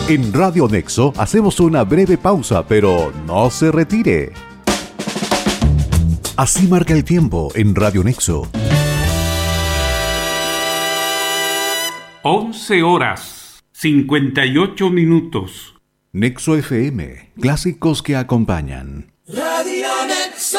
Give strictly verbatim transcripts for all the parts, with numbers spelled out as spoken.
En Radio Nexo hacemos una breve pausa, pero no se retire. Así marca el tiempo en Radio Nexo. once horas, cincuenta y ocho minutos. Nexo F M, clásicos que acompañan. Radio Nexo.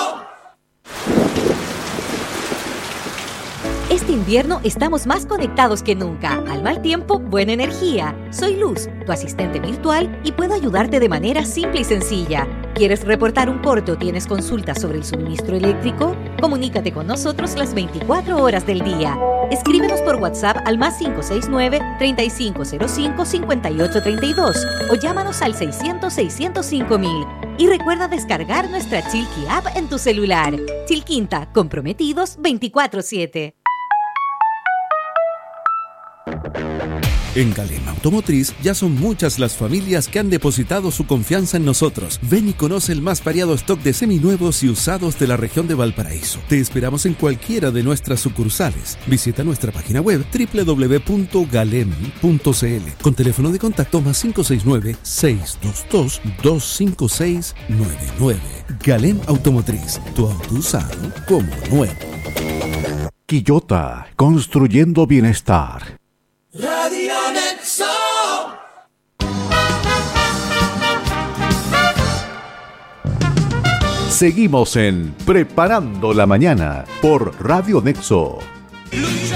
Este invierno estamos más conectados que nunca. Al mal tiempo, buena energía. Soy Luz, tu asistente virtual, y puedo ayudarte de manera simple y sencilla. ¿Quieres reportar un corte o tienes consultas sobre el suministro eléctrico? Comunícate con nosotros las veinticuatro horas del día. Escríbenos por WhatsApp al más cinco seis nueve, treinta y cinco cero cinco, cincuenta y ocho treinta y dos o llámanos al seiscientos, seiscientos cinco mil. Y recuerda descargar nuestra Chilqui App en tu celular. Chilquinta, comprometidos veinticuatro siete. En Galem Automotriz ya son muchas las familias que han depositado su confianza en nosotros. Ven y conoce el más variado stock de seminuevos y usados de la región de Valparaíso. Te esperamos en cualquiera de nuestras sucursales. Visita nuestra página web doble u doble u doble u punto galem punto c l con teléfono de contacto más cinco seis nueve, seis dos dos, dos cinco seis nueve nueve. Galem Automotriz, tu auto usado como nuevo. Quillota, construyendo bienestar. Radio Nexo. Seguimos en Preparando la Mañana por Radio Nexo. Lucha